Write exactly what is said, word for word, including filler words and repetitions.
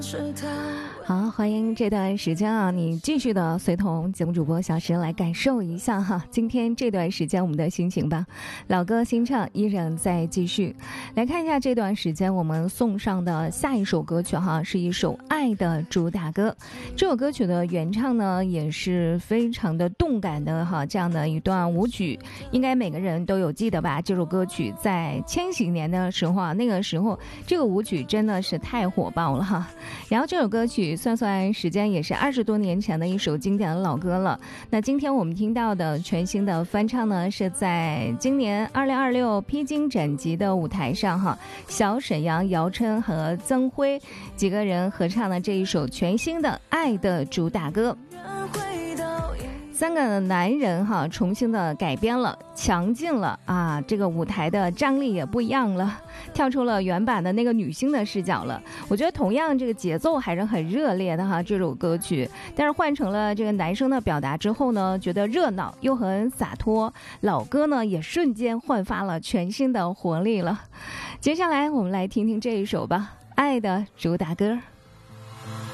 好，欢迎这段时间啊，你继续的随同节目主播小石来感受一下哈，今天这段时间我们的心情吧。老歌新唱依然在继续，来看一下这段时间我们送上的下一首歌曲哈，是一首《爱的主打歌》。这首歌曲的原唱呢也是非常的动感的哈，这样的一段舞曲，应该每个人都有记得吧？这首歌曲在千禧年的时候啊，那个时候这个舞曲真的是太火爆了哈。然后这首歌曲算算时间也是二十多年前的一首经典的老歌了。那今天我们听到的全新的翻唱呢，是在今年二零二六披荆斩棘的舞台上哈，小沈阳、姚琛和曾辉几个人合唱的这一首全新的《爱的主打歌》。三个男人哈重新的改编了，强劲了啊，这个舞台的张力也不一样了，跳出了原版的那个女星的视角了。我觉得同样这个节奏还是很热烈的哈，这首歌曲，但是换成了这个男生的表达之后呢，觉得热闹又很洒脱，老歌呢也瞬间焕发了全新的活力了。接下来我们来听听这一首吧，《爱的主打歌》。